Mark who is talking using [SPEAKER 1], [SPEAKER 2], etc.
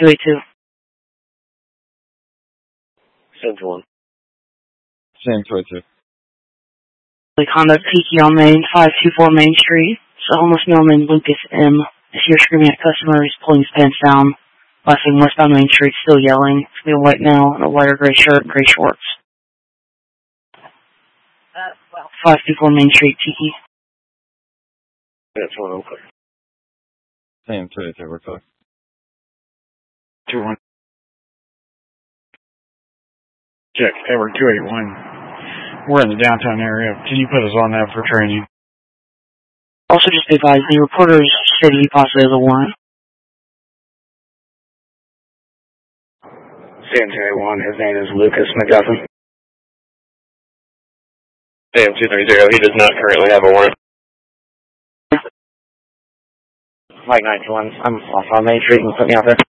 [SPEAKER 1] 282.
[SPEAKER 2] Same 1.
[SPEAKER 3] Same 282.
[SPEAKER 1] Conduct PT on Main, 524 Main Street. So homeless male named Lucas M. is here screaming at customers, pulling his pants down. Passing westbound Main Street, still yelling. It's a white male in a white or gray shirt and gray shorts. 524 Main Street, Tiki.
[SPEAKER 2] That's 1 open.
[SPEAKER 3] Same 282, we're clear.
[SPEAKER 4] 2-1. Check, Edward 281. We're in the downtown area. Can you put us on that for training?
[SPEAKER 1] Also just advise the reporters said he possibly has a warrant.
[SPEAKER 2] Sam 281, his name is Lucas McGuffin. Sam 230, he does not currently have a warrant. Mike 91, I'm off on Main Street and put me out there.